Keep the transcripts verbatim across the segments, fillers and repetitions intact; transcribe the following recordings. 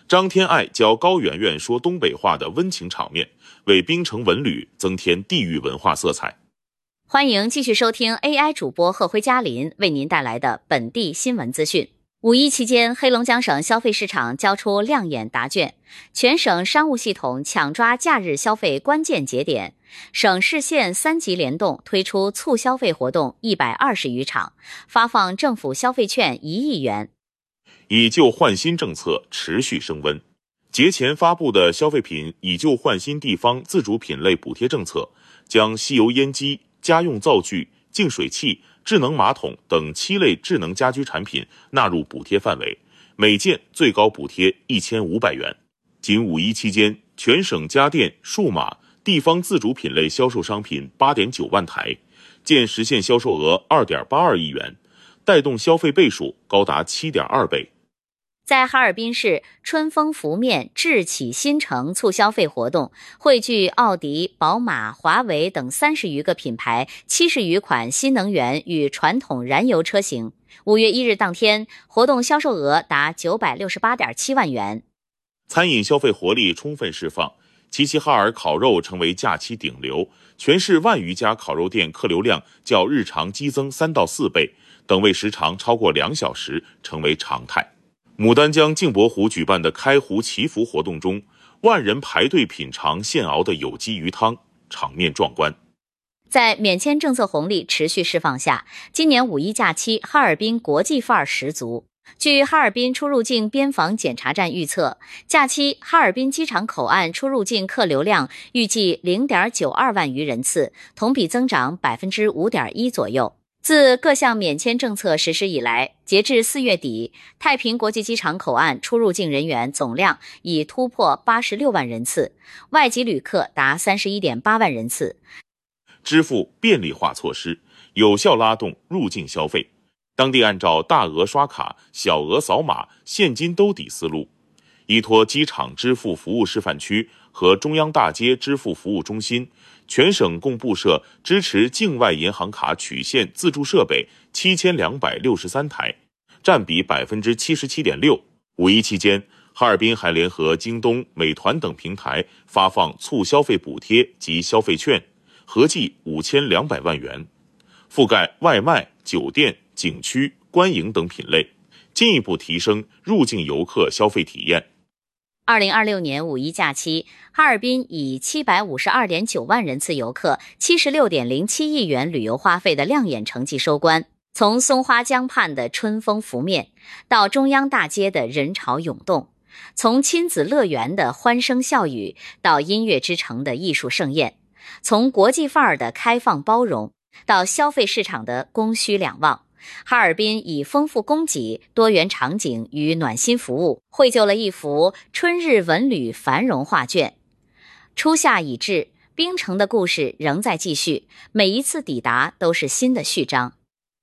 张天爱教高圆圆说东北话的温情场面，为冰城文旅增添地域文化色彩。 欢迎继续收听 A I 主播贺辉嘉林为您带来的本地新闻资讯。五一期间，黑龙江省消费市场交出亮眼答卷，全省商务系统抢抓假日消费关键节点，省市县三级联动推出促消费活动一百二十余场，发放政府消费券一亿元。 以旧换新政策持续升温，节前发布的消费品以旧换新地方自主品类补贴政策，将吸油烟机、家用灶具、净水器、智能马桶等七类智能家居产品纳入补贴范围，每件最高补贴一千五百元。仅五一期间，全省家电、数码、地方自主品类销售商品 八点九万台，件实现销售额 二点八二亿元，带动消费倍数高达 七点二倍。 在哈尔滨市春风拂面智启新城促消费活动，汇聚奥迪、宝马、华为等三十余个品牌七十余款新能源与传统燃油车型。五月一日当天，活动销售额达 九百六十八点七万元。 餐饮消费活力充分释放，齐齐哈尔烤肉成为假期顶流，全市万余家烤肉店客流量较日常激增三到四倍，等位时长超过两小时成为常态。牡丹江镜泊湖举办的开湖祈福活动中，万人排队品尝现熬的有机鱼汤，场面壮观。 在免签政策红利持续释放下，今年五一假期哈尔滨国际范儿十足。据哈尔滨出入境边防检查站预测，假期哈尔滨机场口岸出入境客流量预计 零点九二万余人次，同比增长 百分之五点一 左右。自各项免签政策实施以来，截至四月底，太平国际机场口岸出入境人员总量已突破八十六万人次，外籍旅客达 三十一点八万人次。 支付便利化措施有效拉动入境消费，当地按照大额刷卡、小额扫码、现金兜底思路，依托机场支付服务示范区和中央大街支付服务中心，全省共布设支持境外银行卡取现自助设备七千两百六十三台，占比 百分之七十七点六。 五一期间，哈尔滨还联合京东、美团等平台发放促消费补贴及消费券，合计五千两百万元，覆盖外卖、酒店、景区、观影等品类，进一步提升入境游客消费体验。 二零二六年五一假期，哈尔滨以 七百五十二点九万人次游客、七十六点零七亿元旅游花费的亮眼成绩收官。从松花江畔的春风拂面，到中央大街的人潮涌动，从亲子乐园的欢声笑语，到音乐之城的艺术盛宴，从国际范儿的开放包容，到消费市场的供需两旺，哈尔滨以丰富供给、多元场景与暖心服务，绘就了一幅春日文旅繁荣画卷。初夏已至，冰城的故事仍在继续，每一次抵达都是新的序章。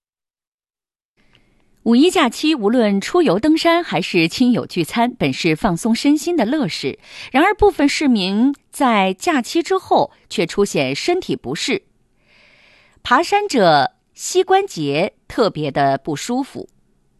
五一假期，无论出游登山还是亲友聚餐，本是放松身心的乐事。然而，部分市民在假期之后却出现身体不适，爬山者膝关节特别的不舒服，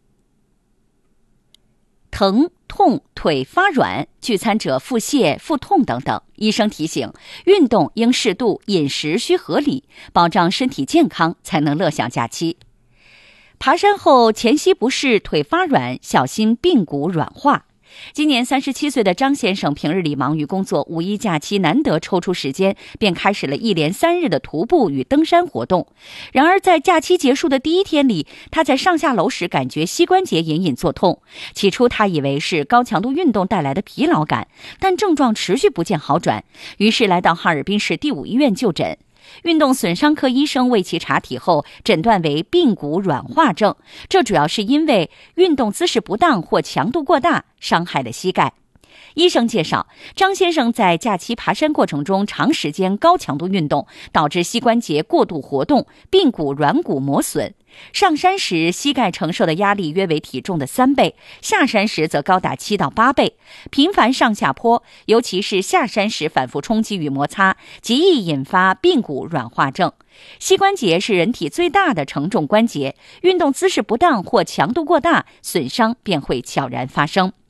疼痛、腿发软，聚餐者腹泻、腹痛等等。医生提醒，运动应适度，饮食需合理，保障身体健康，才能乐享假期。爬山后前膝不适、腿发软，小心髌骨软化。今年三十七岁的张先生平日里忙于工作，五一假期难得抽出时间，便开始了一连三日的徒步与登山活动。然而在假期结束的第一天里，他在上下楼时感觉膝关节隐隐作痛。起初他以为是高强度运动带来的疲劳感，但症状持续不见好转，于是来到哈尔滨市第五医院就诊。运动损伤科医生为其查体后，诊断为髌骨软化症，这主要是因为运动姿势不当或强度过大，伤害了膝盖。医生介绍，张先生在假期爬山过程中长时间高强度运动，导致膝关节过度活动，髌骨软骨磨损。上山时膝盖承受的压力约为体重的三倍，下山时则高达七到八倍。频繁上下坡，尤其是下山时反复冲击与摩擦，极易引发髌骨软化症。膝关节是人体最大的承重关节，运动姿势不当或强度过大，损伤便会悄然发生。